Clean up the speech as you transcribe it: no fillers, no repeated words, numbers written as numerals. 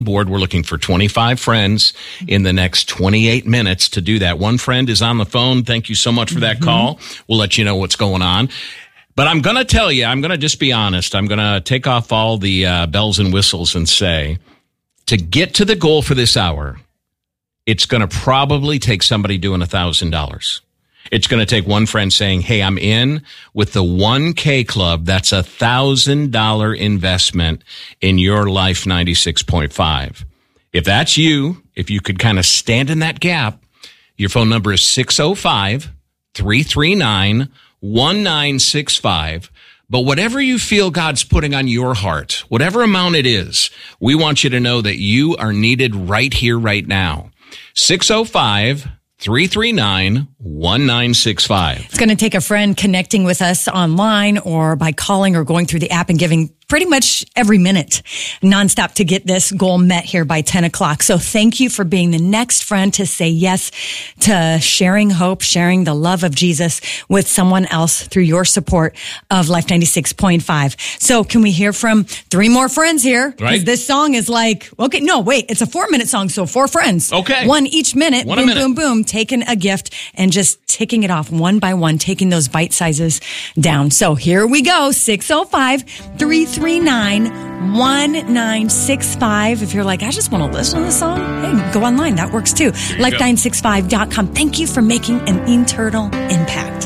board. We're looking for 25 friends in the next 28 minutes to do that. One friend is on the phone. Thank you so much for that call. We'll let you know what's going on. But I'm going to tell you, I'm going to just be honest. I'm going to take off all the bells and whistles and say, to get to the goal for this hour, it's going to probably take somebody doing $1,000. It's going to take one friend saying, hey, I'm in with the 1K Club. That's $1,000 investment in your Life 96.5. If that's you, if you could kind of stand in that gap, your phone number is 605-339-1965. But whatever you feel God's putting on your heart, whatever amount it is, we want you to know that you are needed right here, right now. 605-339-1965. It's going to take a friend connecting with us online or by calling or going through the app and giving pretty much every minute nonstop to get this goal met here by 10 o'clock. So thank you for being the next friend to say yes to sharing hope, sharing the love of Jesus with someone else through your support of Life 96.5. So can we hear from 3 more friends here? Right. This song is like, okay, no, wait, it's a 4-minute song. So 4 friends. Okay. 1 each minute. One boom, a minute. boom, boom. Taking a gift and just ticking it off one by one, taking those bite sizes down. So here we go. 605-339-1965. If you're like, I just want to listen to the song, hey, go online. That works too. Life965.com. Thank you for making an eternal impact.